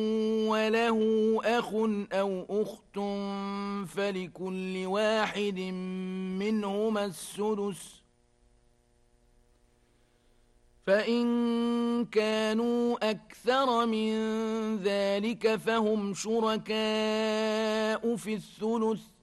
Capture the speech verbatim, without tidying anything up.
وله أخ أو أخت فلكل واحد منهما السدس، فإن كانوا أكثر من ذلك فهم شركاء في الثلث،